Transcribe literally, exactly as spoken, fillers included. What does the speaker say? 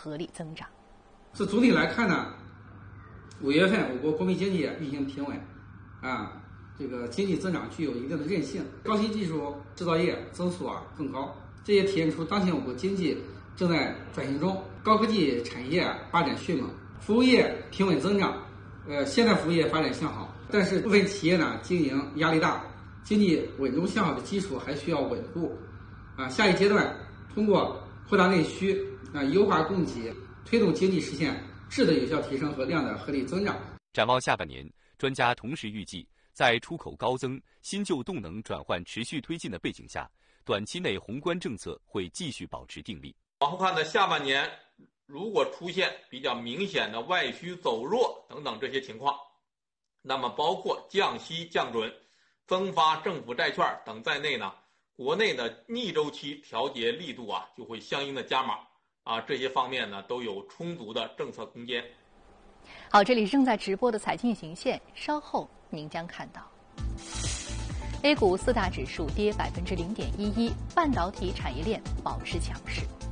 合理增长。 这总体来看呢，五月份我国国民经济运行平稳，啊，这个经济增长具有一定的韧性，高新技术制造业增速啊更高，这也体现出当前我国经济正在转型中，高科技产业发展迅猛，服务业平稳增长，呃，现代服务业发展向好。但是部分企业呢经营压力大，经济稳中向好的基础还需要稳固，啊，下一阶段通过扩大内需，啊，优化供给，推动经济实现质的有效提升和量的合理增长。 展望下半年，专家同时预计，在出口高增、新旧动能转换持续推进的背景下，短期内宏观政策会继续保持定力。 往后看呢，下半年如果出现比较明显的外需走弱等等这些情况，那么包括降息降准、增发政府债券等在内呢，国内的逆周期调节力度啊就会相应的加码啊，这些方面呢都有充足的政策空间。 好，这里正在直播的财经行线，稍后您将看到 A 股四大指数跌百分之零点一一，半导体产业链保持强势。